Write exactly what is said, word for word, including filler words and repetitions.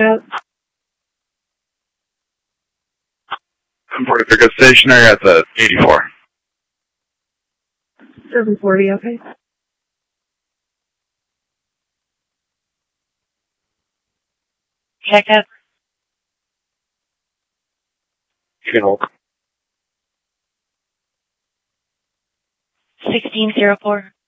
Yep. seven forty, pick up stationary at the eighty-four. seven forty, okay. Check up. You can hold. sixteen zero four.